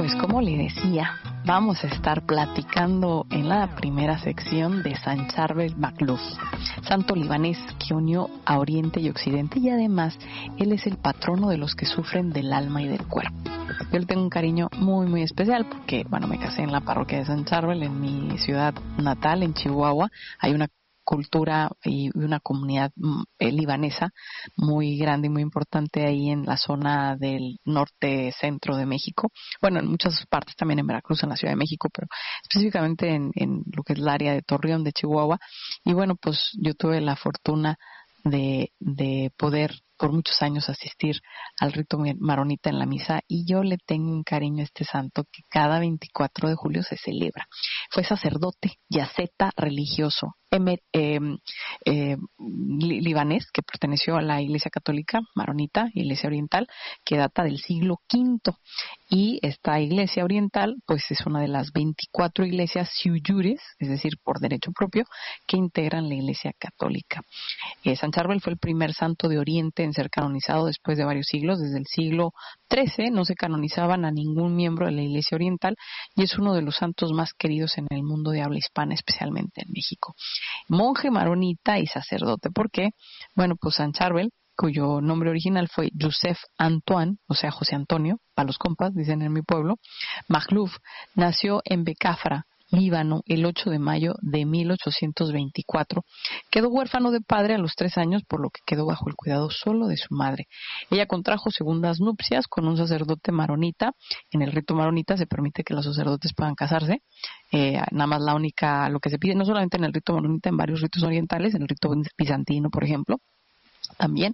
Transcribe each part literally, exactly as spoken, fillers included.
Pues como le decía, vamos a estar platicando en la primera sección de San Charbel Makhlouf, santo libanés que unió a Oriente y Occidente, y además él es el patrono de los que sufren del alma y del cuerpo. Yo le tengo un cariño muy muy especial porque, bueno, me casé en la parroquia de San Charbel, en mi ciudad natal, en Chihuahua. Hay una cultura y una comunidad eh, libanesa muy grande y muy importante ahí en la zona del norte centro de México, bueno, en muchas partes, también en Veracruz, en la Ciudad de México, pero específicamente en, en lo que es el área de Torreón, de Chihuahua. Y bueno, pues yo tuve la fortuna de, de poder por muchos años asistir al rito maronita en la misa, y yo le tengo un cariño a este santo que cada veinticuatro de julio se celebra. Fue sacerdote y asceta religioso eh, eh, eh, libanés que perteneció a la Iglesia Católica Maronita, Iglesia Oriental, que data del siglo quinto, y esta Iglesia Oriental pues es una de las veinticuatro iglesias sui juris, es decir, por derecho propio, que integran la Iglesia Católica. Eh, San Charbel fue el primer santo de Oriente en ser canonizado después de varios siglos. Desde el siglo trece no se canonizaban a ningún miembro de la Iglesia Oriental, y es uno de los santos más queridos en el mundo de habla hispana, especialmente en México. Monje maronita y sacerdote. ¿Por qué? Bueno, pues San Charbel, cuyo nombre original fue Joseph Antoine, o sea, José Antonio, para los compas, dicen en mi pueblo, Makhlouf, nació en Becafra, Líbano, el ocho de mayo de mil ochocientos veinticuatro. Quedó huérfano de padre a los tres años, por lo que quedó bajo el cuidado solo de su madre. Ella contrajo segundas nupcias con un sacerdote maronita. En el rito maronita se permite que los sacerdotes puedan casarse. Eh, nada más la única, lo que se pide, no solamente en el rito maronita, en varios ritos orientales, en el rito bizantino, por ejemplo, también,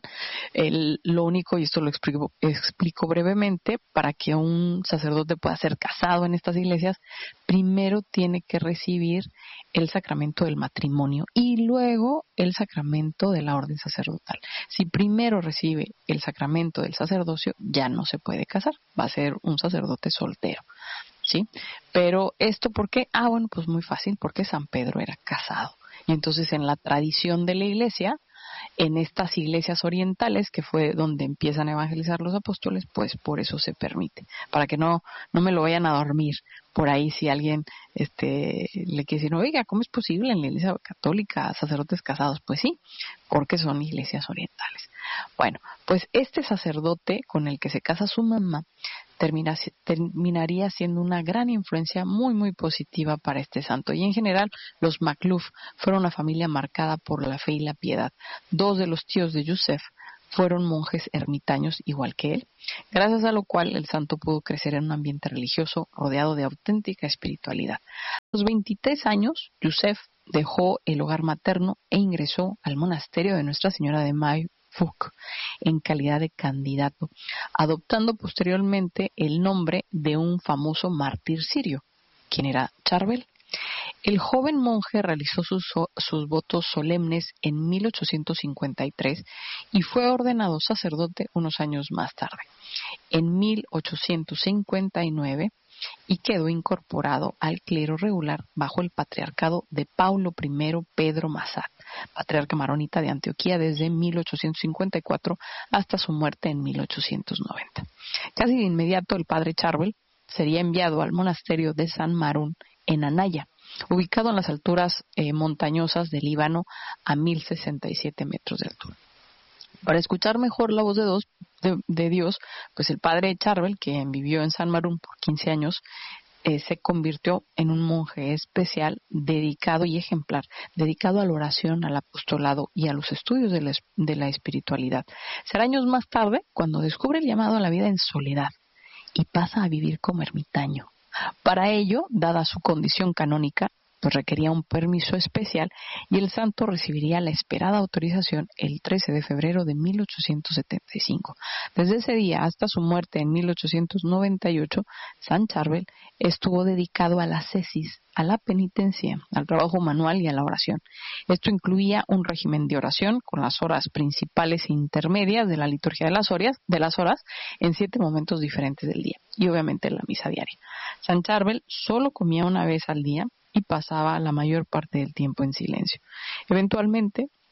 el, lo único, y esto lo explico, explico brevemente, para que un sacerdote pueda ser casado en estas iglesias, primero tiene que recibir el sacramento del matrimonio y luego el sacramento de la orden sacerdotal. Si primero recibe el sacramento del sacerdocio, ya no se puede casar, va a ser un sacerdote soltero, ¿sí? Pero esto, ¿por qué? Ah, bueno, pues muy fácil, porque San Pedro era casado. Y entonces en la tradición de la iglesia, en estas iglesias orientales, que fue donde empiezan a evangelizar los apóstoles, pues por eso se permite, para que no no me lo vayan a dormir por ahí si alguien este le quiere decir, oiga, ¿cómo es posible en la iglesia católica sacerdotes casados? Pues sí, porque son iglesias orientales. Bueno, pues este sacerdote con el que se casa su mamá termina, terminaría siendo una gran influencia muy muy positiva para este santo. Y en general los Makhlouf fueron una familia marcada por la fe y la piedad. Dos de los tíos de Yusef fueron monjes ermitaños igual que él, gracias a lo cual el santo pudo crecer en un ambiente religioso rodeado de auténtica espiritualidad. A los veintitrés años, Yusef dejó el hogar materno e ingresó al monasterio de Nuestra Señora de May Fuk en calidad de candidato, adoptando posteriormente el nombre de un famoso mártir sirio, quien era Charbel. El joven monje realizó sus, sus votos solemnes en mil ochocientos cincuenta y tres y fue ordenado sacerdote unos años más tarde, en mil ochocientos cincuenta y nueve, y quedó incorporado al clero regular bajo el patriarcado de Paulo primero Pedro Massad, patriarca maronita de Antioquía desde mil ochocientos cincuenta y cuatro hasta su muerte en mil ochocientos noventa. Casi de inmediato el padre Charbel sería enviado al monasterio de San Marún en Anaya, ubicado en las alturas eh, montañosas del Líbano a mil sesenta y siete metros de altura. Para escuchar mejor la voz de, dos, de, de Dios, pues el padre Charbel, quien vivió en San Marún por quince años, eh, se convirtió en un monje especial, dedicado y ejemplar, dedicado a la oración, al apostolado y a los estudios de la, de la espiritualidad. Será años más tarde cuando descubre el llamado a la vida en soledad y pasa a vivir como ermitaño. Para ello, dada su condición canónica, pues requería un permiso especial, y el santo recibiría la esperada autorización el trece de febrero de mil ochocientos setenta y cinco. Desde ese día hasta su muerte en mil ochocientos noventa y ocho, San Charbel estuvo dedicado a la ascesis, a la penitencia, al trabajo manual y a la oración. Esto incluía un régimen de oración con las horas principales e intermedias de la liturgia de las horas, de las horas en siete momentos diferentes del día, y obviamente la misa diaria. San Charbel solo comía una vez al día y pasaba la mayor parte del tiempo en silencio. Eventualmente,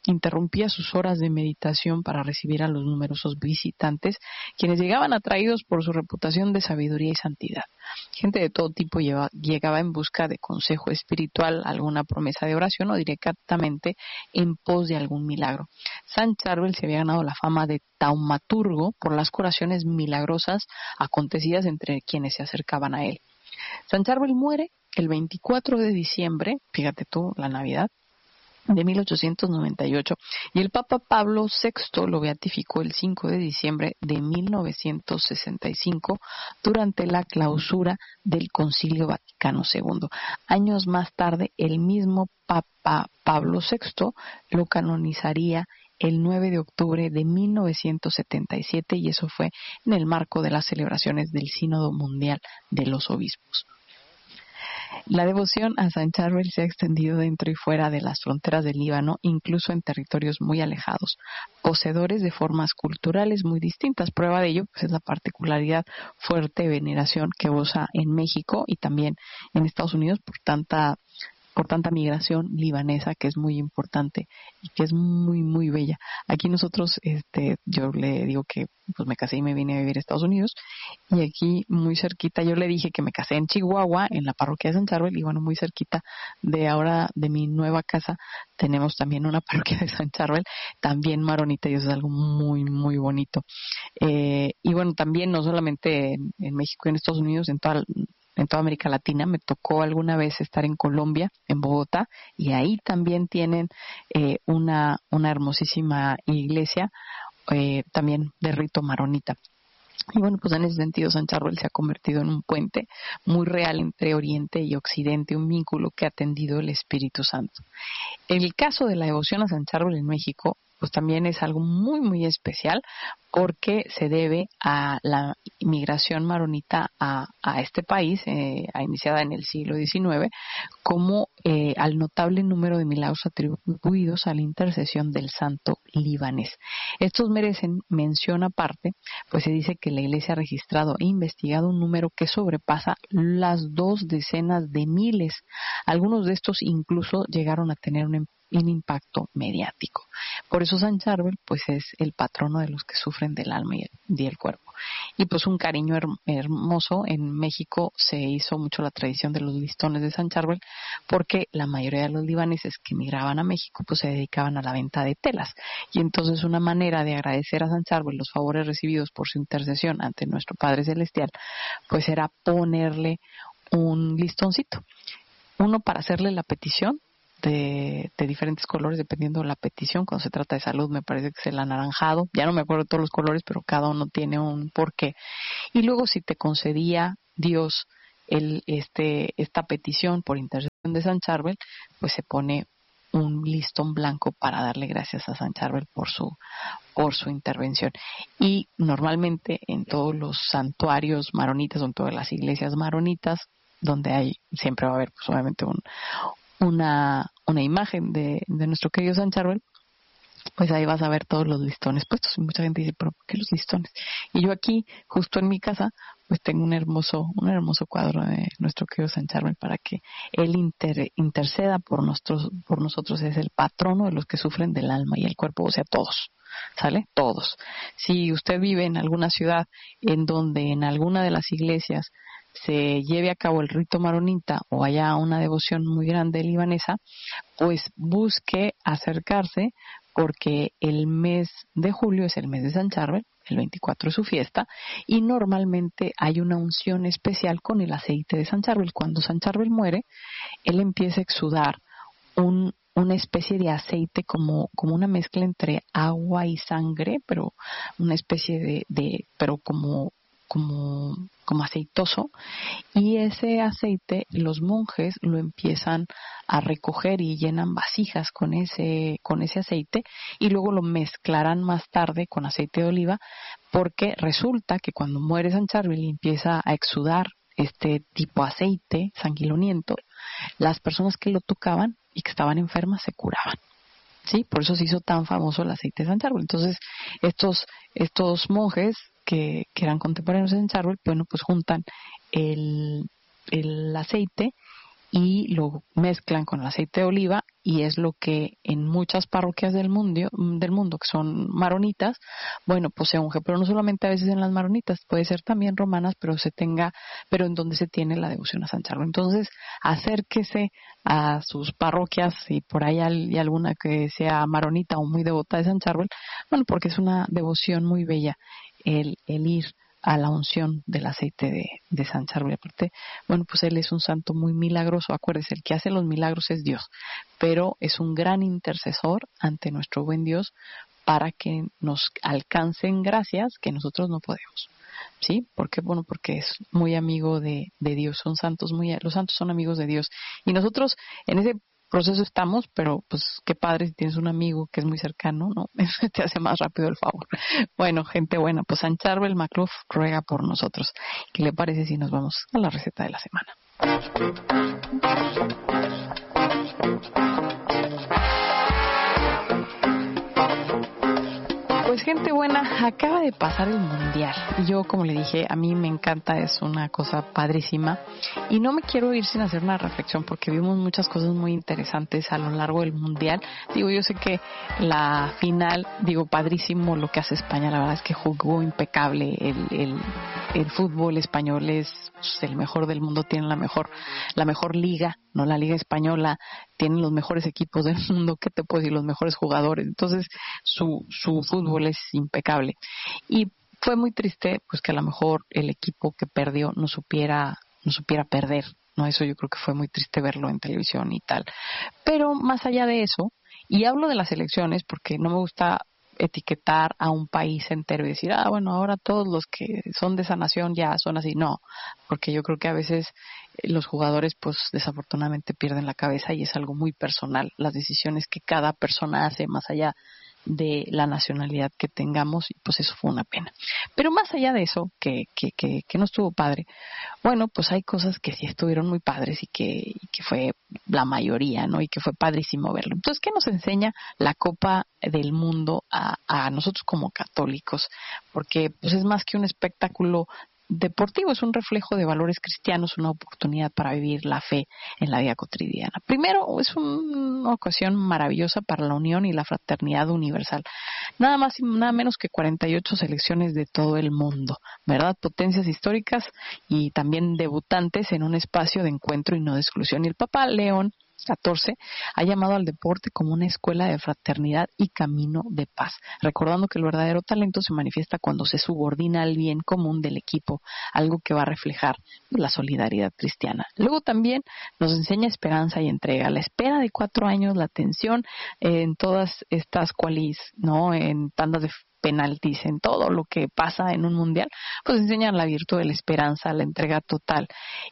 interrumpía sus horas de meditación para recibir a los numerosos visitantes, quienes llegaban atraídos por su reputación de sabiduría y santidad. Gente de todo tipo lleva, llegaba en busca de consejo espiritual, alguna promesa de oración o directamente en pos de algún milagro. San Charbel se había ganado la fama de taumaturgo por las curaciones milagrosas acontecidas entre quienes se acercaban a él. San Charbel muere el veinticuatro de diciembre, fíjate tú, la Navidad, de mil ochocientos noventa y ocho, y el Papa Pablo sexto lo beatificó el cinco de diciembre de mil novecientos sesenta y cinco durante la clausura del Concilio Vaticano segundo. Años más tarde, el mismo Papa Pablo sexto lo canonizaría el nueve de octubre de mil novecientos setenta y siete, y eso fue en el marco de las celebraciones del Sínodo Mundial de los Obispos. La devoción a San Charbel se ha extendido dentro y fuera de las fronteras del Líbano, incluso en territorios muy alejados, poseedores de formas culturales muy distintas. Prueba de ello pues, es la particularidad fuerte veneración que goza en México y también en Estados Unidos por tanta por tanta migración libanesa que es muy importante y que es muy muy bella. Aquí nosotros, este, yo le digo que pues me casé y me vine a vivir a Estados Unidos, y aquí muy cerquita, yo le dije que me casé en Chihuahua, en la parroquia de San Charbel, y bueno, muy cerquita de ahora de mi nueva casa tenemos también una parroquia de San Charbel, también maronita, y eso es algo muy muy bonito. Eh, y bueno, también no solamente en, en México y en Estados Unidos, en toda en toda América Latina. Me tocó alguna vez estar en Colombia, en Bogotá, y ahí también tienen eh, una, una hermosísima iglesia, eh, también de rito maronita. Y bueno, pues en ese sentido San Charbel se ha convertido en un puente muy real entre Oriente y Occidente, un vínculo que ha tendido el Espíritu Santo. En el caso de la devoción a San Charbel en México, pues también es algo muy muy especial porque se debe a la inmigración maronita a, a este país, eh, iniciada en el siglo diecinueve, como eh, al notable número de milagros atribuidos a la intercesión del santo libanés. Estos merecen mención aparte, pues se dice que la Iglesia ha registrado e investigado un número que sobrepasa las dos decenas de miles. Algunos de estos incluso llegaron a tener un un impacto mediático. Por eso San Charbel pues es el patrono de los que sufren del alma y el, y el cuerpo. Y pues un cariño her- hermoso. En México se hizo mucho la tradición de los listones de San Charbel porque la mayoría de los libaneses que migraban a México pues se dedicaban a la venta de telas, y entonces una manera de agradecer a San Charbel los favores recibidos por su intercesión ante nuestro Padre Celestial pues era ponerle un listoncito, uno para hacerle la petición De, de diferentes colores dependiendo de la petición. Cuando se trata de salud me parece que es el anaranjado, ya no me acuerdo de todos los colores, pero cada uno tiene un porqué. Y luego si te concedía Dios el, este, esta petición por intercesión de San Charbel, pues se pone un listón blanco para darle gracias a San Charbel por su por su intervención. Y normalmente en todos los santuarios maronitas o en todas las iglesias maronitas donde hay, siempre va a haber pues obviamente un una una imagen de, de nuestro querido San Charbel, pues ahí vas a ver todos los listones puestos. Y mucha gente dice, pero ¿por qué los listones? Y yo aquí, justo en mi casa, pues tengo un hermoso un hermoso cuadro de nuestro querido San Charbel para que él inter, interceda por nosotros, por nosotros. Es el patrono de los que sufren del alma y el cuerpo, o sea, todos. ¿Sale? Todos. Si usted vive en alguna ciudad en donde en alguna de las iglesias se lleve a cabo el rito maronita o haya una devoción muy grande libanesa, pues busque acercarse, porque el mes de julio es el mes de San Charbel, el veinticuatro es su fiesta, y normalmente hay una unción especial con el aceite de San Charbel. Cuando San Charbel muere, él empieza a exudar un una especie de aceite como, como una mezcla entre agua y sangre, pero una especie de, de pero como, como, como aceitoso, y ese aceite los monjes lo empiezan a recoger y llenan vasijas con ese, con ese aceite, y luego lo mezclarán más tarde con aceite de oliva, porque resulta que cuando muere San Charbel y empieza a exudar este tipo de aceite sanguinolento, las personas que lo tocaban y que estaban enfermas se curaban. Sí, por eso se hizo tan famoso el aceite de San Charbel. Entonces, estos estos monjes que, que eran contemporáneos de San Charbel, bueno, pues juntan el, el aceite y lo mezclan con el aceite de oliva y es lo que en muchas parroquias del mundo, del mundo que son maronitas, bueno, pues se unge, pero no solamente a veces en las maronitas, puede ser también romanas, pero se tenga, pero en donde se tiene la devoción a San Charbel. Entonces, acérquese a sus parroquias, y por ahí hay alguna que sea maronita o muy devota de San Charbel, bueno, porque es una devoción muy bella el, el ir a la unción del aceite de, de San Charbel. Aparte, bueno, pues él es un santo muy milagroso. Acuérdese, el que hace los milagros es Dios, pero es un gran intercesor ante nuestro buen Dios para que nos alcancen gracias que nosotros no podemos. ¿Sí? ¿Por qué? Bueno, porque es muy amigo de, de Dios. Son santos muy, los santos son amigos de Dios. Y nosotros en ese proceso estamos, pero pues qué padre si tienes un amigo que es muy cercano, ¿no? Eso te hace más rápido el favor. Bueno, gente buena, pues San Charbel Magluf ruega por nosotros. ¿Qué le parece si nos vamos a la receta de la semana? Pues gente buena, acaba de pasar el mundial y yo, como le dije, a mí me encanta, es una cosa padrísima y no me quiero ir sin hacer una reflexión porque vimos muchas cosas muy interesantes a lo largo del mundial. Digo, yo sé que la final, digo, padrísimo lo que hace España, la verdad es que jugó impecable, el, el, el fútbol español es el mejor del mundo, tiene la mejor, la mejor liga, no la liga española, tienen los mejores equipos del mundo, ¿qué te puedo decir? Los mejores jugadores, entonces su, su fútbol es impecable. Y fue muy triste pues que a lo mejor el equipo que perdió no supiera, no supiera perder, ¿no? Eso yo creo que fue muy triste verlo en televisión y tal. Pero más allá de eso, y hablo de las elecciones porque no me gusta etiquetar a un país entero y decir, ah, bueno, ahora todos los que son de esa nación ya son así. No, porque yo creo que a veces los jugadores pues desafortunadamente pierden la cabeza y es algo muy personal, las decisiones que cada persona hace más allá de la nacionalidad que tengamos, y pues eso fue una pena. Pero más allá de eso, que, que, que, que no estuvo padre, bueno, pues hay cosas que sí estuvieron muy padres y que, y que fue la mayoría, ¿no? Y que fue padrísimo verlo. Entonces, ¿qué nos enseña la Copa del Mundo a, a nosotros como católicos? Porque pues es más que un espectáculo deportivo, es un reflejo de valores cristianos, una oportunidad para vivir la fe en la vida cotidiana. Primero, es un, una ocasión maravillosa para la unión y la fraternidad universal. Nada más y nada menos que cuarenta y ocho selecciones de todo el mundo, ¿verdad? Potencias históricas y también debutantes en un espacio de encuentro y no de exclusión. Y el Papa León catorce ha llamado al deporte como una escuela de fraternidad y camino de paz, recordando que el verdadero talento se manifiesta cuando se subordina al bien común del equipo, algo que va a reflejar la solidaridad cristiana. Luego también nos enseña esperanza y entrega, la espera de cuatro años, la tensión en todas estas qualis, ¿no? En tandas de penaltis, en todo lo que pasa en un mundial, pues enseñan la virtud de la esperanza, la entrega total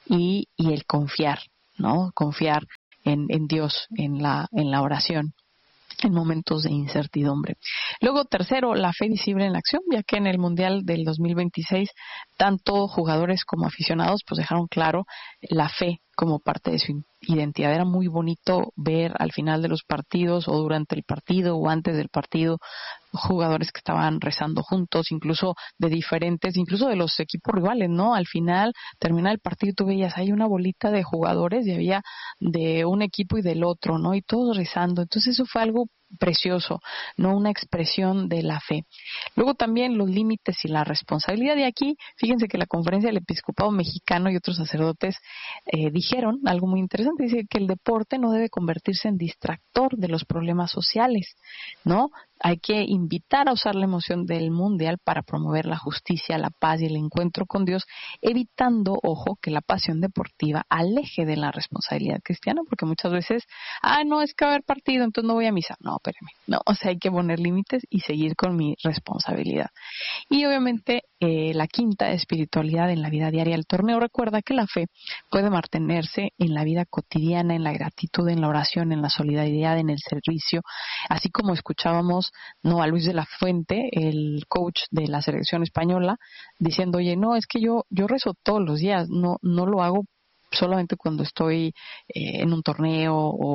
y, y el confiar, ¿no? Confiar En, en Dios, en la, en la oración, en momentos de incertidumbre. Luego, tercero, la fe visible en la acción, ya que en el Mundial del dos mil veintiséis, tanto jugadores como aficionados pues dejaron claro la fe como parte de su identidad. Era muy bonito ver al final de los partidos o durante el partido o antes del partido jugadores que estaban rezando juntos, incluso de diferentes, incluso de los equipos rivales, ¿no? Al final termina el partido y tú veías, hay una bolita de jugadores y había de un equipo y del otro, ¿no? Y todos rezando. Entonces eso fue algo precioso, no una expresión de la fe. Luego también los límites y la responsabilidad. De aquí, fíjense que la Conferencia del Episcopado Mexicano y otros sacerdotes eh, dijeron algo muy interesante, dice que el deporte no debe convertirse en distractor de los problemas sociales, ¿no? Hay que invitar a usar la emoción del mundial para promover la justicia, la paz y el encuentro con Dios, evitando, ojo, que la pasión deportiva aleje de la responsabilidad cristiana, porque muchas veces, ah, no, es que va a haber partido, entonces no voy a misa. No, espérame, no, o sea, hay que poner límites y seguir con mi responsabilidad. Y obviamente, eh, la quinta, espiritualidad en la vida diaria. El torneo recuerda que la fe puede mantenerse en la vida cotidiana, en la gratitud, en la oración, en la solidaridad, en el servicio, así como escuchábamos no a Luis de la Fuente, el coach de la selección española, diciendo, oye, no, es que yo yo rezo todos los días, no no lo hago solamente cuando estoy eh, en un torneo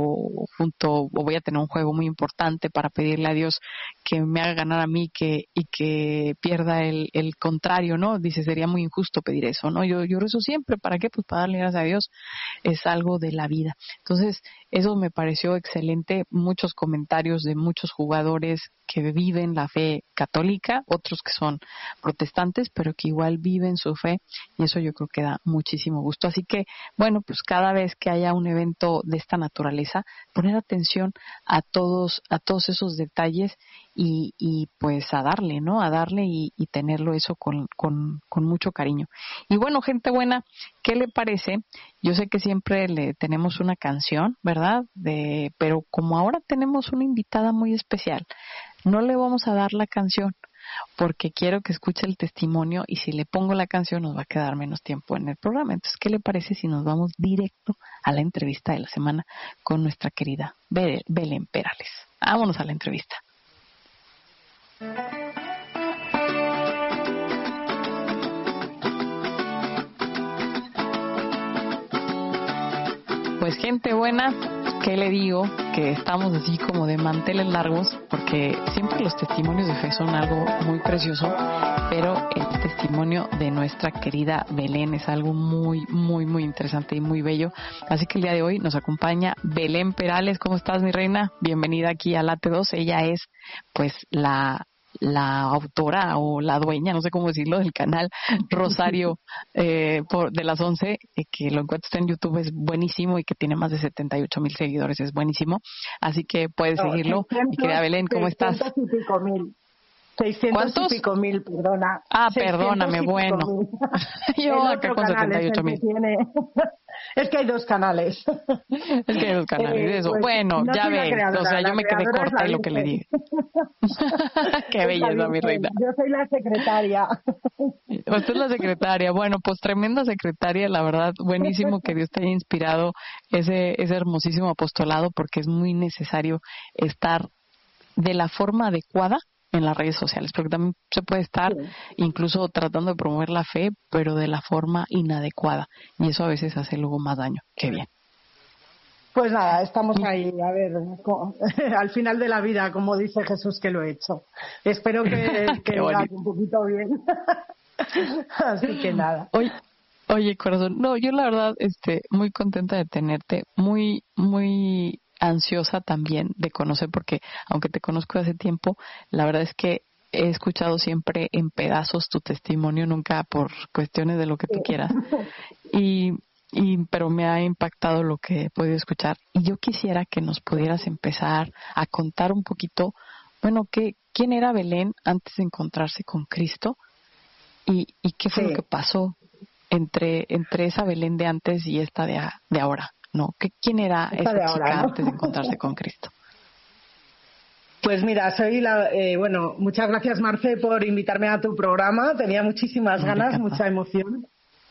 o junto o voy a tener un juego muy importante para pedirle a Dios que me haga ganar a mí que y que pierda el, el contrario, ¿no? Dice, sería muy injusto pedir eso, ¿no? Yo yo rezo siempre, ¿para qué? Pues para darle gracias a Dios, es algo de la vida. Entonces, eso me pareció excelente. Muchos comentarios de muchos jugadores que viven la fe católica, otros que son protestantes, pero que igual viven su fe, y eso yo creo que da muchísimo gusto. Así que, bueno, pues cada vez que haya un evento de esta naturaleza, poner atención a todos, a todos esos detalles y, y pues a darle, ¿no? A darle y, y tenerlo eso con, con, con mucho cariño. Y bueno, gente buena, ¿qué le parece? Yo sé que siempre le tenemos una canción, ¿verdad? De, pero como ahora tenemos una invitada muy especial, no le vamos a dar la canción porque quiero que escuche el testimonio, y si le pongo la canción nos va a quedar menos tiempo en el programa. Entonces, ¿qué le parece si nos vamos directo a la entrevista de la semana con nuestra querida Belén Perales? Vámonos a la entrevista. Pues gente buena, ¿qué le digo? Que estamos así como de manteles largos, porque siempre los testimonios de fe son algo muy precioso, pero el testimonio de nuestra querida Belén es algo muy, muy, muy interesante y muy bello. Así que el día de hoy nos acompaña Belén Perales. ¿Cómo estás, mi reina? Bienvenida aquí a Late dos. Ella es, pues, la... la autora o la dueña, no sé cómo decirlo, del canal Rosario eh, por, de las once, eh, que lo encuentras en YouTube, es buenísimo, y que tiene más de setenta y ocho mil seguidores, es buenísimo. Así que puedes no, seguirlo. Mi querida Belén, ¿cómo estás? seiscientos y pico mil. seiscientos ¿Cuántos? Y pico mil, perdona. Ah, perdóname, bueno. Yo acá con setenta y ocho mil. Tiene... Es que hay dos canales. Es que hay dos canales, eh, eso. Pues, bueno, no ya ves, creadora, o sea, yo me quedé corta en lo que le dije. Qué belleza, mi reina. Yo soy la secretaria. Usted es la secretaria. Bueno, pues tremenda secretaria, la verdad, buenísimo que Dios te haya inspirado ese, ese hermosísimo apostolado, porque es muy necesario estar de la forma adecuada en las redes sociales, porque también se puede estar sí. incluso tratando de promover la fe, pero de la forma inadecuada, y eso a veces hace luego más daño. Qué bien. Pues nada, estamos ahí, a ver, al final de la vida, como dice Jesús que lo he hecho. Espero que, que vaya un poquito bien. Así que nada. Oye, oye, corazón, no, yo la verdad, este, muy contenta de tenerte, muy, muy ansiosa también de conocer, porque aunque te conozco hace tiempo, la verdad es que he escuchado siempre en pedazos tu testimonio, nunca por cuestiones de lo que tú quieras, y, y pero me ha impactado lo que he podido escuchar, y yo quisiera que nos pudieras empezar a contar un poquito, bueno, qué, quién era Belén antes de encontrarse con Cristo, y, y qué fue sí. lo que pasó entre entre esa Belén de antes y esta de, a, de ahora. No, ¿quién era esa, esa chica ahora, ¿no? antes de encontrarse con Cristo? Pues mira, soy la, eh, bueno, muchas gracias, Marce, por invitarme a tu programa. Tenía muchísimas ganas, mucha emoción.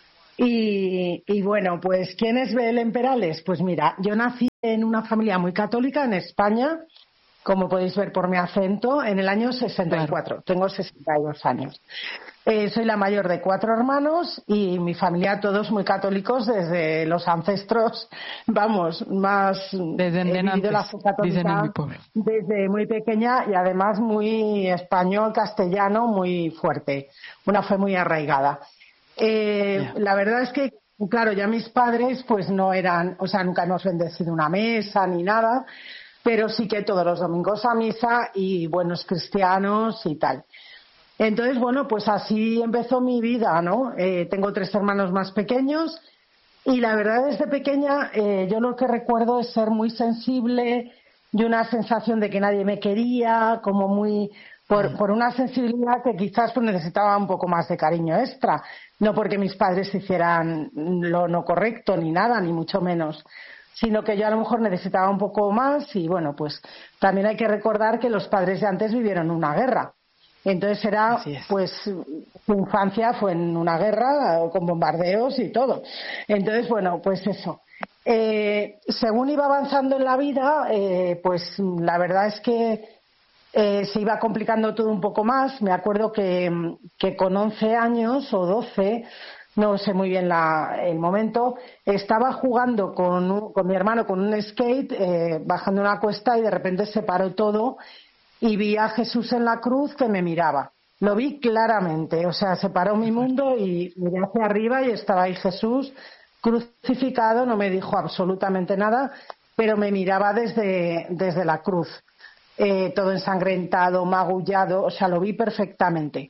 Y, y bueno, pues ¿quién es Belén Perales? Pues mira, yo nací en una familia muy católica en España, como podéis ver por mi acento, en el año sesenta y cuatro. Claro. Tengo sesenta y dos años. Eh, soy la mayor de cuatro hermanos y mi familia todos muy católicos desde los ancestros, vamos, más desde he vivido la fe católica desde muy pequeña, y además muy español, castellano, muy fuerte, una fe muy arraigada. Eh, yeah. La verdad es que, claro, ya mis padres pues no eran, o sea, nunca hemos bendecido una mesa ni nada, pero sí que todos los domingos a misa y buenos cristianos y tal. Entonces, bueno, pues así empezó mi vida, ¿no? Eh, tengo tres hermanos más pequeños y la verdad desde pequeña eh, yo lo que recuerdo es ser muy sensible y una sensación de que nadie me quería, como muy... Por, por una sensibilidad que quizás pues necesitaba un poco más de cariño extra. No porque mis padres hicieran lo no correcto ni nada, ni mucho menos, sino que yo a lo mejor necesitaba un poco más y bueno, pues también hay que recordar que los padres de antes vivieron una guerra. Entonces era, pues, su infancia fue en una guerra con bombardeos y todo. Entonces, bueno, pues eso. Eh, según iba avanzando en la vida, eh, pues la verdad es que eh, se iba complicando todo un poco más. Me acuerdo que, que con once años o doce, no sé muy bien la, el momento, estaba jugando con, un, con mi hermano con un skate, eh, bajando una cuesta, y de repente se paró todo. Y vi a Jesús en la cruz que me miraba. Lo vi claramente, o sea, se paró mi mundo y miré hacia arriba y estaba ahí Jesús crucificado, no me dijo absolutamente nada pero me miraba desde, desde la cruz, eh, todo ensangrentado, magullado, o sea, lo vi perfectamente.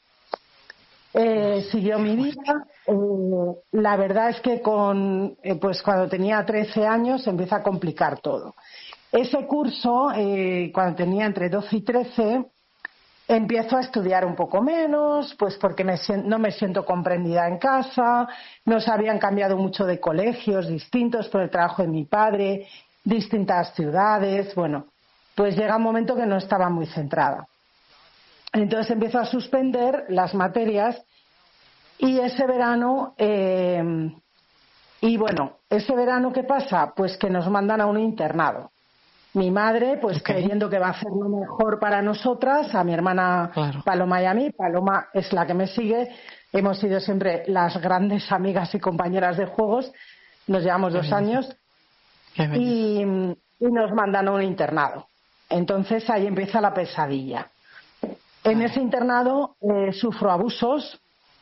Eh, siguió mi vida. Eh, la verdad es que con, eh, pues cuando tenía trece años se empieza a complicar todo. Ese curso, eh, cuando tenía entre doce y trece, empiezo a estudiar un poco menos, pues porque me, no me siento comprendida en casa, nos habían cambiado mucho de colegios distintos por el trabajo de mi padre, distintas ciudades, bueno, pues llega un momento que no estaba muy centrada. Entonces empiezo a suspender las materias y ese verano, eh, y bueno, ese verano ¿qué pasa? Pues que nos mandan a un internado. Mi madre, pues okay. creyendo que va a hacer lo mejor para nosotras, a mi hermana claro. Paloma y a mí, Paloma es la que me sigue, hemos sido siempre las grandes amigas y compañeras de juegos, nos llevamos Qué dos belleza. años, y, y nos mandan a un internado. Entonces ahí empieza la pesadilla. En vale. ese internado eh, sufro abusos,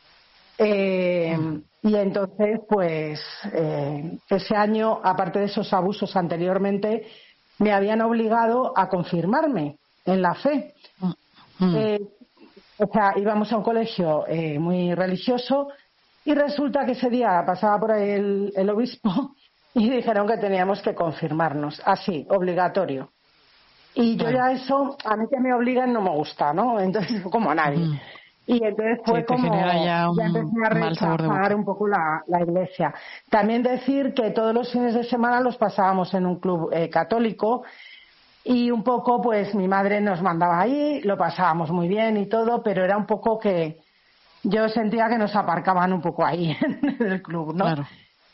eh, mm. y entonces, pues, eh, ese año, aparte de esos abusos anteriormente, me habían obligado a confirmarme en la fe. Mm. Eh, o sea, íbamos a un colegio eh, muy religioso y resulta que ese día pasaba por ahí el, el obispo y dijeron que teníamos que confirmarnos, así, obligatorio. Y yo bueno. ya eso, a mí que me obligan no me gusta, ¿no? Entonces, como a nadie. Mm. Y entonces fue sí, como ya, un ya empecé a rechazar un poco la, la iglesia. También decir que todos los fines de semana los pasábamos en un club eh, católico y un poco pues mi madre nos mandaba ahí, lo pasábamos muy bien y todo, pero era un poco que yo sentía que nos aparcaban un poco ahí en el club, ¿no? Claro.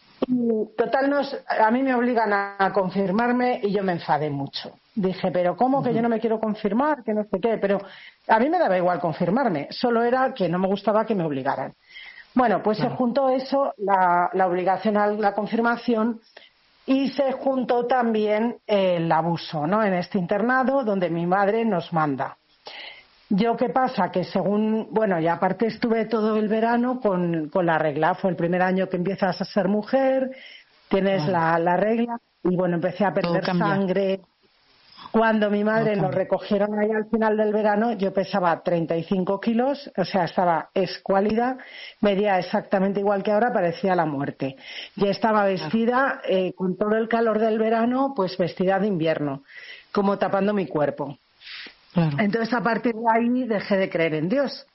Y total, nos, a mí me obligan a confirmarme y yo me enfadé mucho. Dije, pero ¿cómo que yo no me quiero confirmar? Que no sé qué. Pero a mí me daba igual confirmarme. Solo era que no me gustaba que me obligaran. Bueno, pues claro. se juntó eso, la, la obligación a la confirmación, y se juntó también el abuso, ¿no? En este internado donde mi madre nos manda. Yo, ¿qué pasa? Que según, bueno, y aparte estuve todo el verano con, con la regla. Fue el primer año que empiezas a ser mujer, tienes bueno. la, la regla, y bueno, empecé a perder sangre. Cuando mi madre nos recogieron ahí al final del verano, yo pesaba treinta y cinco kilos, o sea, estaba escuálida, medía exactamente igual que ahora, parecía la muerte. Ya estaba vestida, eh, con todo el calor del verano, pues vestida de invierno, como tapando mi cuerpo. Claro. Entonces, a partir de ahí dejé de creer en Dios.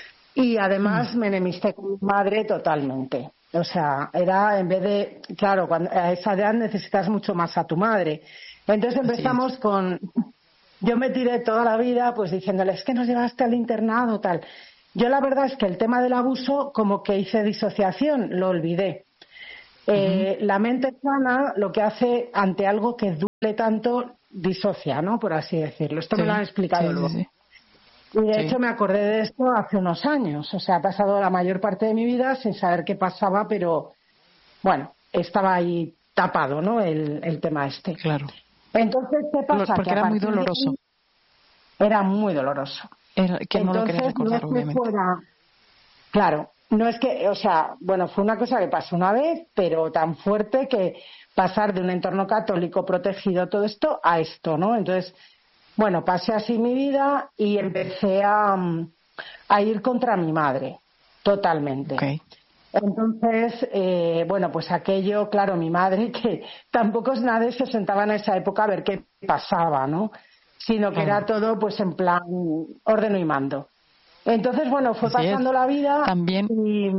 Y además mm. me enemisté con mi madre totalmente. O sea, era en vez de, claro, cuando a esa edad necesitas mucho más a tu madre. Entonces empezamos con, yo me tiré toda la vida pues diciéndole, es que nos llevaste al internado, tal. Yo la verdad es que el tema del abuso como que hice disociación, lo olvidé. Eh, uh-huh. La mente sana lo que hace ante algo que duele tanto, disocia, ¿no? Por así decirlo. Esto sí, me lo han explicado sí, luego. Sí, sí. Y de sí. hecho me acordé de esto hace unos años. O sea, ha pasado la mayor parte de mi vida sin saber qué pasaba, pero bueno, estaba ahí tapado, ¿no? El, el tema este. Claro. Entonces, ¿qué pasa? Porque que era muy doloroso. Era muy doloroso. Era, que no Entonces, lo quería recordar, no es que obviamente. Fuera, claro, no es que, o sea, bueno, fue una cosa que pasó una vez, pero tan fuerte que pasar de un entorno católico protegido, todo esto, a esto, ¿no? Entonces, bueno, pasé así mi vida y empecé a, a ir contra mi madre, totalmente. Okay. Entonces, eh, bueno, pues aquello, claro, mi madre, que tampoco nadie se sentaba en esa época a ver qué pasaba, ¿no? Sino que claro. era todo, pues, en plan ordeno y mando. Entonces, bueno, fue Así pasando es. la vida También... y...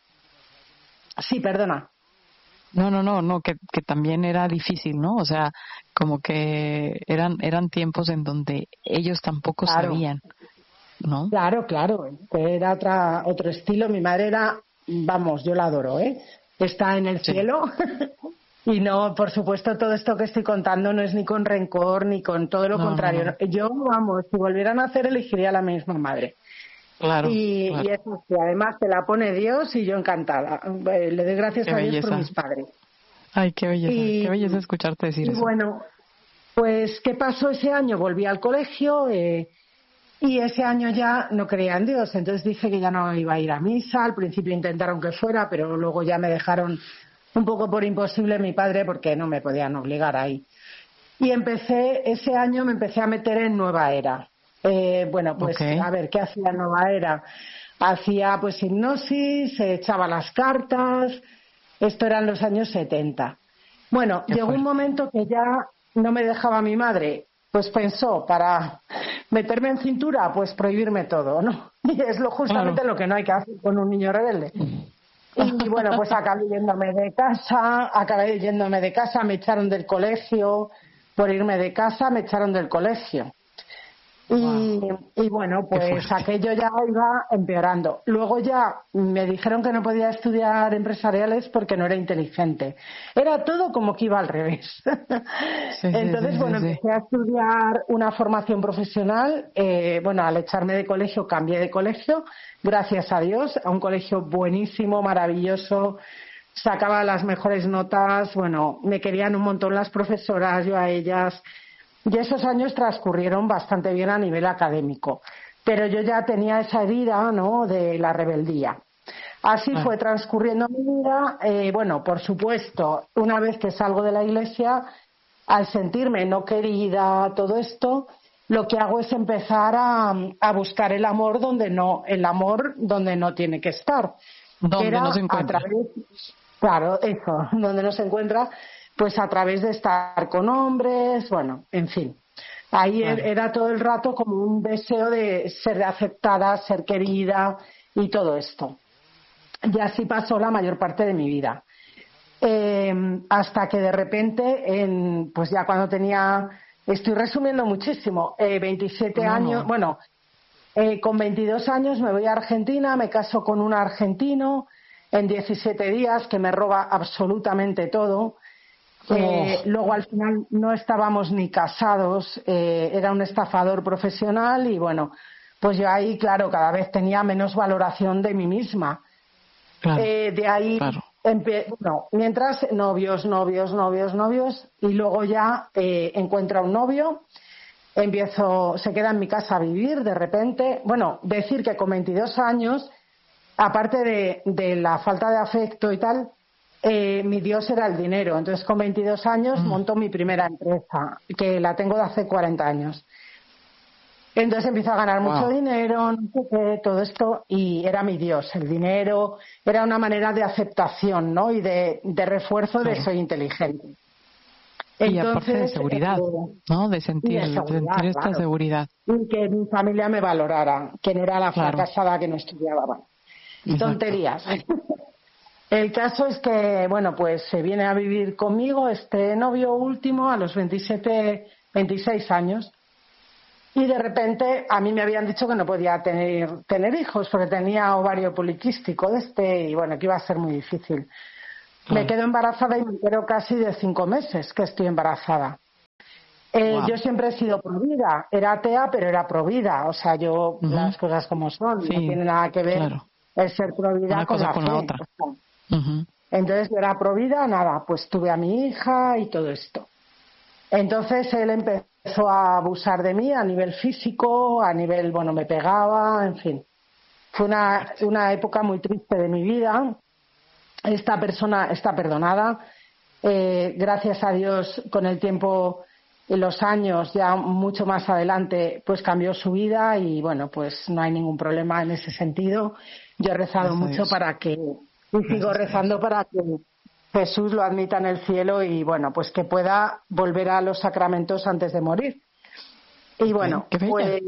Sí, perdona. No, no, no, no, que, que también era difícil, ¿no? O sea, como que eran eran tiempos en donde ellos tampoco claro. sabían, ¿no? Claro, claro, era otra, otro estilo. Mi madre era... Vamos, yo la adoro, ¿eh? Está en el sí. cielo y no, por supuesto, todo esto que estoy contando no es ni con rencor ni con todo lo no, contrario. No, no. Yo, vamos, si volvieran a hacer, elegiría a la misma madre. Claro y, claro. y eso sí, además te la pone Dios y yo encantada. Le doy gracias qué a belleza. Dios por mis padres. Ay, qué belleza, y, qué belleza escucharte decir y eso. Bueno, pues, ¿qué pasó ese año? Volví al colegio... Eh, Y ese año ya no creía en Dios, entonces dije que ya no iba a ir a misa. Al principio intentaron que fuera, pero luego ya me dejaron un poco por imposible mi padre porque no me podían obligar ahí. y empecé, ese año me empecé a meter en Nueva Era. Eh, bueno, pues okay. A ver, ¿qué hacía Nueva Era? Hacía pues hipnosis, se echaba las cartas, esto eran los años setenta. Bueno, Qué llegó fuerte. un momento que ya no me dejaba mi madre, pues pensó, para meterme en cintura, pues prohibirme todo, ¿no? Y es lo justamente Claro. lo que no hay que hacer con un niño rebelde. Y bueno, pues acabé yéndome de casa, acabé yéndome de casa, me echaron del colegio, por irme de casa me echaron del colegio. Y, Wow. y bueno, pues aquello ya iba empeorando. Luego ya me dijeron que no podía estudiar empresariales porque no era inteligente. Era todo como que iba al revés. Sí, Entonces, sí, sí, bueno, sí, sí. empecé a estudiar una formación profesional. Eh, bueno, al echarme de colegio, cambié de colegio, gracias a Dios, a un colegio buenísimo, maravilloso. Sacaba las mejores notas. Bueno, me querían un montón las profesoras, yo a ellas. Y esos años transcurrieron bastante bien a nivel académico, pero yo ya tenía esa herida, ¿no?, de la rebeldía. Así Claro. fue transcurriendo mi vida. Eh, bueno, por supuesto, una vez que salgo de la iglesia, al sentirme no querida, todo esto, lo que hago es empezar a, a buscar el amor donde no, el amor donde no tiene que estar. ¿Dónde Era no se a encuentra? través, claro, eso, donde no se encuentra, pues a través de estar con hombres, bueno, en fin. Ahí Claro. era todo el rato como un deseo de ser aceptada, ser querida y todo esto. Y así pasó la mayor parte de mi vida. Eh, hasta que de repente, en, pues ya cuando tenía, estoy resumiendo muchísimo, eh, veintisiete No, años, no. bueno, eh, con veintidós años me voy a Argentina, me caso con un argentino en diecisiete días que me roba absolutamente todo. Eh, Oh. luego al final no estábamos ni casados, eh, era un estafador profesional y bueno, pues yo ahí, claro, cada vez tenía menos valoración de mí misma. Claro. Eh, de ahí, Claro. empe- bueno, mientras novios, novios, novios, novios y luego ya eh, encuentro a un novio, empiezo, se queda en mi casa a vivir de repente. Bueno, decir que con veintidós años, aparte de, de la falta de afecto y tal, eh, mi Dios era el dinero. Entonces, con veintidós años Mm. monto mi primera empresa, que la tengo de hace cuarenta años. Entonces empiezo a ganar Wow. mucho dinero, no sé qué, todo esto, y era mi Dios. El dinero era una manera de aceptación, ¿no? Y de, de refuerzo de Claro. soy inteligente. Y aparte de Entonces, seguridad, eh, ¿no? De y sentir, de de seguridad, sentir esta claro. seguridad. Y que mi familia me valorara, que no era la Claro. fracasada que no estudiaba. Bueno, Exacto. tonterías. El caso es que, bueno, pues se viene a vivir conmigo este novio último a los veintisiete, veintiséis años. Y de repente a mí me habían dicho que no podía tener, tener hijos porque tenía ovario poliquístico de este y bueno, que iba a ser muy difícil. Claro. Me quedo embarazada y me entero casi de cinco meses que estoy embarazada. Eh, Wow. Yo siempre he sido provida, era atea pero era provida, o sea, yo Uh-huh. las cosas como son, Sí, no tiene nada que ver claro. el ser provida Una con cosa la con la fe. otra. O sea, Uh-huh. entonces yo era provida, nada, pues tuve a mi hija y todo esto. Entonces él empezó a abusar de mí a nivel físico, a nivel, bueno, me pegaba, en fin. Fue una, una época muy triste de mi vida. Esta persona está perdonada. Eh, gracias a Dios, con el tiempo y los años, ya mucho más adelante, pues cambió su vida y bueno, pues no hay ningún problema en ese sentido. Yo he rezado Gracias a mucho Dios. para que, y sigo Gracias a rezando Dios. para que Jesús lo admita en el cielo y bueno, pues que pueda volver a los sacramentos antes de morir. Y bueno, Qué bella. pues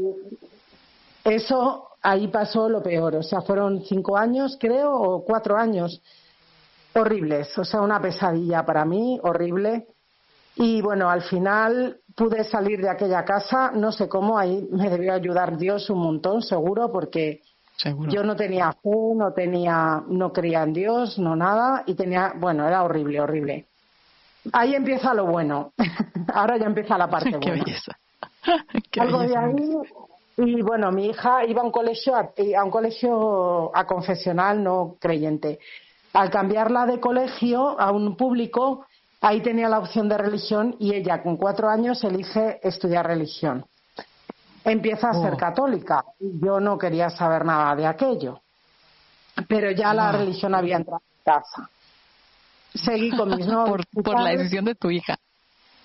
eso ahí pasó lo peor. O sea, fueron cinco años, creo, o cuatro años horribles. O sea, una pesadilla para mí, horrible. Y bueno, al final pude salir de aquella casa, no sé cómo, ahí me debió ayudar Dios un montón, seguro, porque Seguro. yo no tenía fe, no tenía, no creía en Dios, no nada, y tenía, bueno, era horrible, horrible. Ahí empieza lo bueno. Ahora ya empieza la parte Qué buena. belleza. Qué Algo de belleza, ahí, Melissa. y bueno, mi hija iba a un colegio, a, a un colegio a confesional, no creyente. Al cambiarla de colegio a un público, ahí tenía la opción de religión y ella con cuatro años elige estudiar religión. Empieza a ser Oh. católica. Yo no quería saber nada de aquello, pero ya la Wow. religión había entrado en casa. Seguí con mis novios por, por la decisión de tu hija.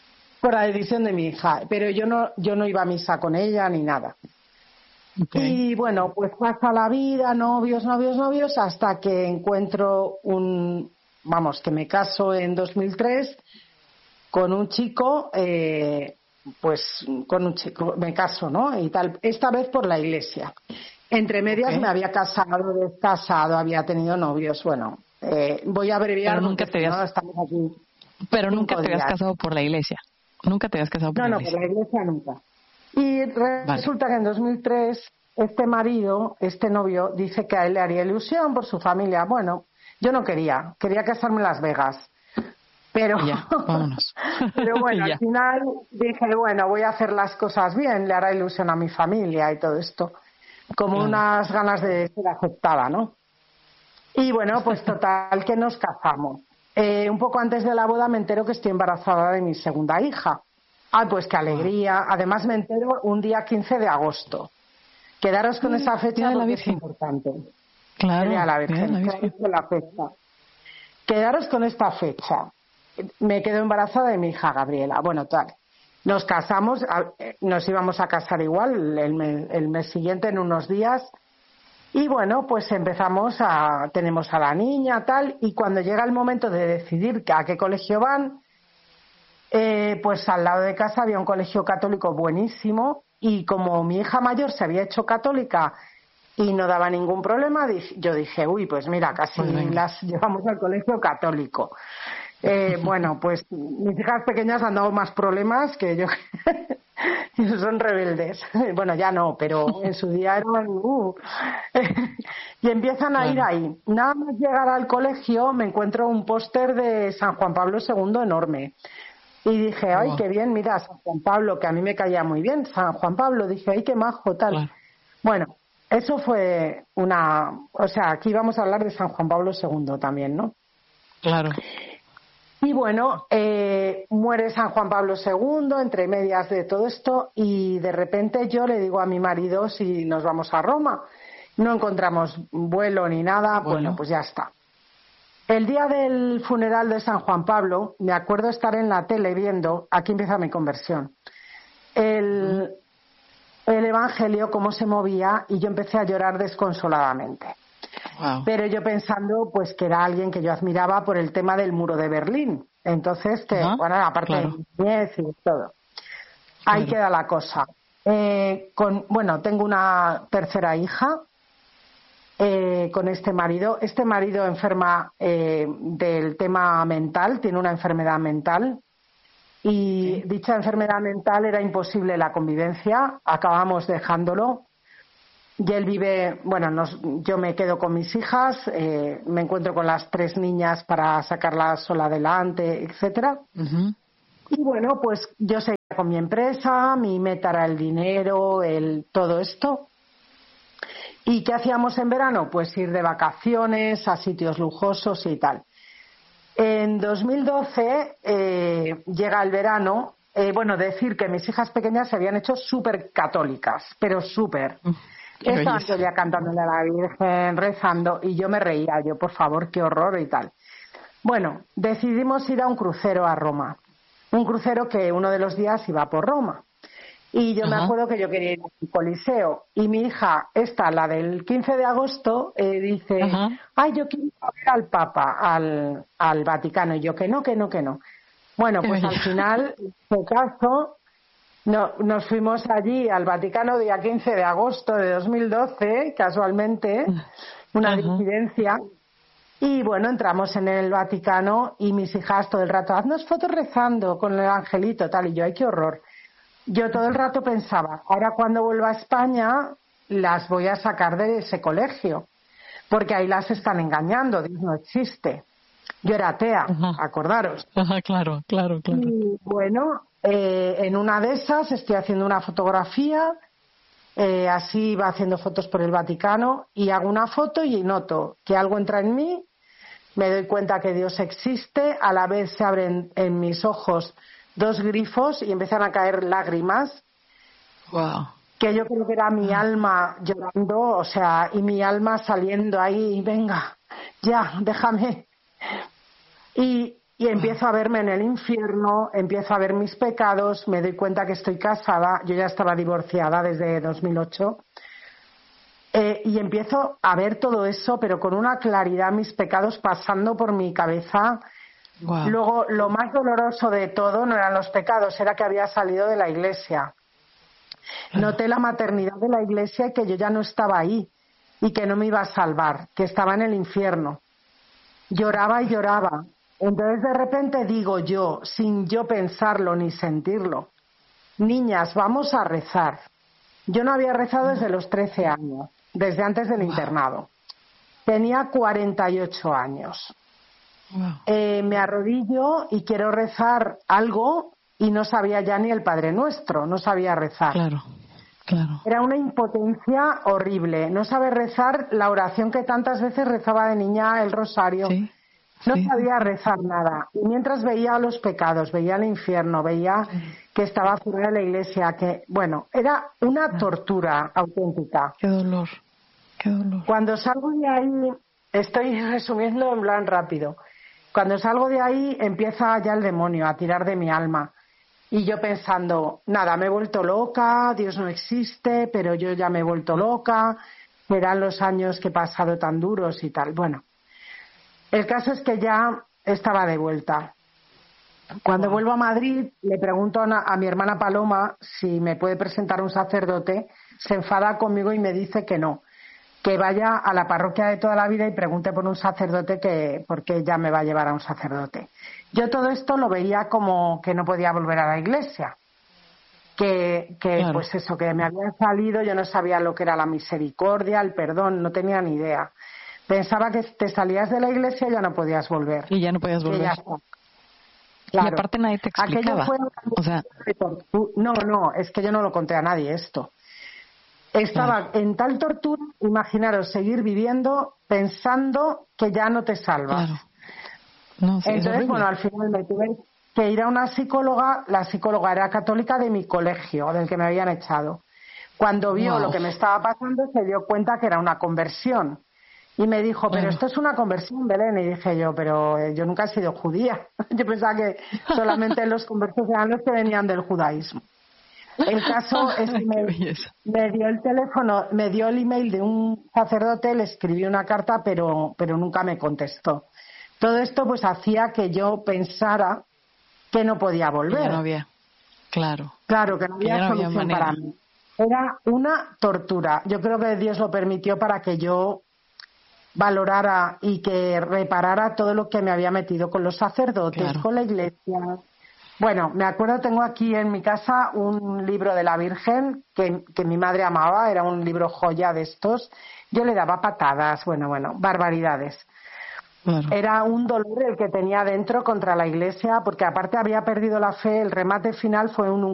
por la decisión de mi hija, pero yo no, yo no iba a misa con ella ni nada. Okay. Y bueno, pues pasa la vida, novios, novios, novios, hasta que encuentro un, vamos, que me caso en dos mil tres con un chico, eh, pues con un chico, me caso, ¿no? Y tal, esta vez por la iglesia. Entre medias okay. me había casado, descasado, había tenido novios, bueno, eh, voy a abreviar. Pero nunca te habías, no, estamos aquí pero nunca te habías casado por la iglesia. Nunca te habías casado por no, la iglesia. No, no, por la iglesia nunca. Y resulta vale. que en dos mil tres este marido, este novio, dice que a él le haría ilusión por su familia. Bueno, yo no quería, quería casarme en Las Vegas. Pero, ya, vámonos. pero bueno, al final dije, bueno, voy a hacer las cosas bien, le hará ilusión a mi familia y todo esto. Como claro. unas ganas de ser aceptada, ¿no? Y bueno, pues total que nos casamos. Eh, un poco antes de la boda me entero que estoy embarazada de mi segunda hija. Ah, pues qué alegría. Además me entero un día quince de agosto. Quedaros con esa fecha porque es importante. Claro. Día de la Virgen. La Virgen. La fecha. Quedaros con esta fecha. Me quedo embarazada de mi hija Gabriela. Bueno, tal. Nos casamos, nos íbamos a casar igual el mes, el mes siguiente en unos días. Y bueno, pues empezamos a, tenemos a la niña, tal, y cuando llega el momento de decidir a qué colegio van, eh, pues al lado de casa había un colegio católico buenísimo, y como mi hija mayor se había hecho católica y no daba ningún problema, yo dije, uy, pues mira, casi pues las llevamos al colegio católico. Eh, bueno, pues mis hijas pequeñas han dado más problemas que yo. Son rebeldes. Bueno, ya no, pero en su día eran... Uh. Y empiezan a claro. ir ahí. Nada más llegar al colegio me encuentro un póster de San Juan Pablo segundo enorme. Y dije, ay, wow. qué bien, mira, San Juan Pablo, que a mí me caía muy bien, San Juan Pablo. Dije, ay, qué majo, tal. Claro. Bueno, eso fue una... O sea, aquí vamos a hablar de San Juan Pablo segundo también, ¿no? Claro. Y bueno, eh, muere San Juan Pablo segundo, entre medias de todo esto, y de repente yo le digo a mi marido si nos vamos a Roma. No encontramos vuelo ni nada, bueno, bueno pues ya está. El día del funeral de San Juan Pablo, me acuerdo estar en la tele viendo, aquí empieza mi conversión, el, el Evangelio, cómo se movía, y yo empecé a llorar desconsoladamente. Wow. Pero yo pensando pues que era alguien que yo admiraba por el tema del muro de Berlín. Entonces, que uh-huh. bueno, aparte claro. de mi niñez y todo. Ahí claro. queda la cosa. Eh, con, bueno, tengo una tercera hija eh, con este marido. Este marido enferma eh, del tema mental, tiene una enfermedad mental. Y sí. dicha enfermedad mental era imposible la convivencia. Acabamos dejándolo. Y él vive, bueno, nos, yo me quedo con mis hijas, eh, me encuentro con las tres niñas para sacarlas sola adelante, etcétera. Uh-huh. Y bueno, pues yo seguía con mi empresa, mi meta era el dinero, el todo esto. ¿Y qué hacíamos en verano? Pues ir de vacaciones a sitios lujosos y tal. En dos mil doce eh, llega el verano, eh, bueno, decir que mis hijas pequeñas se habían hecho súper católicas, pero súper. Uh-huh. Estaba yo ya cantándole a la Virgen, rezando, y yo me reía, yo, por favor, qué horror y tal. Bueno, decidimos ir a un crucero a Roma. Un crucero que uno de los días iba por Roma. Y yo uh-huh. me acuerdo que yo quería ir al Coliseo. Y mi hija, esta, la del quince de agosto, eh, dice, uh-huh. ay, yo quiero ir a ver al Papa, al, al Vaticano. Y yo, que no, que no, que no. Bueno, pues al final, en este caso... No, nos fuimos allí al Vaticano día quince de agosto de dos mil doce, casualmente, una uh-huh. disidencia. Y bueno, entramos en el Vaticano y mis hijas todo el rato, haznos fotos rezando con el angelito, tal. Y yo, ay, qué horror. Yo todo el rato pensaba, ahora cuando vuelva a España, las voy a sacar de ese colegio, porque ahí las están engañando, Dios no existe. Yo era atea, uh-huh. acordaros. Uh-huh, claro, claro, claro. Y bueno... Eh, en una de esas estoy haciendo una fotografía, eh, así va haciendo fotos por el Vaticano y hago una foto y noto que algo entra en mí, me doy cuenta que Dios existe, a la vez se abren en mis ojos dos grifos y empiezan a caer lágrimas. Wow. Que yo creo que era mi alma llorando, o sea, y mi alma saliendo ahí, venga, ya, déjame. Y y empiezo a verme en el infierno, empiezo a ver mis pecados, me doy cuenta que estoy casada, yo ya estaba divorciada desde dos mil ocho, eh, y empiezo a ver todo eso, pero con una claridad, mis pecados pasando por mi cabeza. Wow. Luego, lo más doloroso de todo no eran los pecados, era que había salido de la iglesia. Noté la maternidad de la iglesia y que yo ya no estaba ahí y que no me iba a salvar, que estaba en el infierno. Lloraba y lloraba. Entonces de repente digo yo, sin yo pensarlo ni sentirlo, niñas, vamos a rezar. Yo no había rezado desde los trece años, desde antes del internado. Tenía cuarenta y ocho años. Wow. Eh, me arrodillo y quiero rezar algo y no sabía ya ni el Padre Nuestro, no sabía rezar. Claro, claro. Era una impotencia horrible, no saber rezar la oración que tantas veces rezaba de niña, el rosario. Sí, no sí. sabía rezar nada. Y mientras veía los pecados, veía el infierno, veía que estaba fuera de la iglesia, que, bueno, era una tortura auténtica. Qué dolor, qué dolor. Cuando salgo de ahí, estoy resumiendo en plan rápido, cuando salgo de ahí empieza ya el demonio a tirar de mi alma. Y yo pensando, nada, me he vuelto loca, Dios no existe, pero yo ya me he vuelto loca, serán los años que he pasado tan duros y tal. Bueno, el caso es que ya estaba de vuelta. Cuando vuelvo a Madrid, le pregunto a, a mi hermana Paloma si me puede presentar un sacerdote, se enfada conmigo y me dice que no, que vaya a la parroquia de toda la vida y pregunte por un sacerdote, que porque ella me va a llevar a un sacerdote. Yo todo esto lo veía como que no podía volver a la iglesia, que, que claro. pues eso, que me habían salido, yo no sabía lo que era la misericordia, el perdón, no tenía ni idea. Pensaba que te salías de la iglesia y ya no podías volver. Y ya no podías volver. Ya está. Claro. Y aparte nadie te explicaba. Fue... O sea... No, no, es que yo no lo conté a nadie esto. Estaba claro. en tal tortura, imaginaros, seguir viviendo pensando que ya no te salvas. Claro. No, sí, entonces, bueno, al final me tuve que ir a una psicóloga, la psicóloga era católica de mi colegio, del que me habían echado. Cuando vio wow. lo que me estaba pasando, se dio cuenta que era una conversión. Y me dijo, pero claro. esto es una conversión, Belén. Y dije yo, pero yo nunca he sido judía. Yo pensaba que solamente los conversos eran los que venían del judaísmo. El caso es que me, me dio el teléfono, me dio el email de un sacerdote, le escribí una carta, pero, pero nunca me contestó. Todo esto pues hacía que yo pensara que no podía volver. Que no había, claro. Claro, que no había que no solución había para mí. Era una tortura. Yo creo que Dios lo permitió para que yo valorara y que reparara todo lo que me había metido con los sacerdotes, claro. con la iglesia. Bueno, me acuerdo, tengo aquí en mi casa un libro de la Virgen que, que mi madre amaba, era un libro joya de estos. Yo le daba patadas, bueno, bueno, barbaridades. Claro. Era un dolor el que tenía dentro contra la iglesia, porque aparte había perdido la fe, el remate final fue un